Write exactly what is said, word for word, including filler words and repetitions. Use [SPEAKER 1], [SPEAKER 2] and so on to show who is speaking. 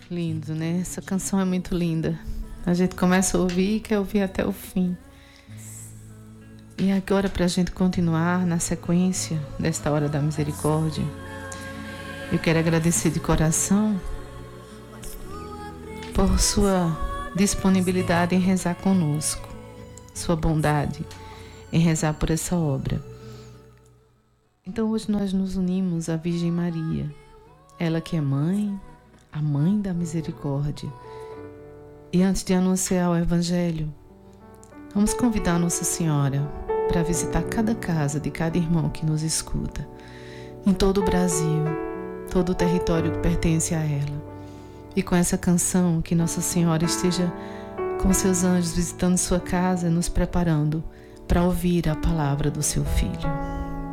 [SPEAKER 1] lindo, né? Essa canção é muito linda. A gente começa a ouvir e quer ouvir até o fim. E agora, para a gente continuar na sequência desta Hora da Misericórdia, eu quero agradecer de coração por sua disponibilidade em rezar conosco, sua bondade em rezar por essa obra. Então hoje nós nos unimos à Virgem Maria, ela que é mãe, a mãe da misericórdia. E antes de anunciar o Evangelho, vamos convidar Nossa Senhora para visitar cada casa de cada irmão que nos escuta, em todo o Brasil, todo o território que pertence a ela. E com essa canção, que Nossa Senhora esteja com seus anjos visitando sua casa, nos preparando para ouvir a palavra do seu Filho.